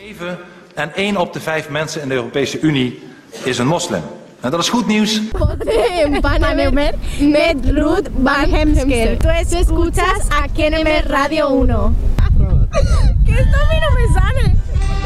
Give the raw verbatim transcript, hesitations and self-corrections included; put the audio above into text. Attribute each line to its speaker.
Speaker 1: zeven en één op de vijf mensen in de Europese Unie is een moslim. En dat is goed nieuws.
Speaker 2: Panemer met Ruth Van Hemsker. Tú escuchas a Kenemer Radio uno. ¿Qué esto a mí no me sale?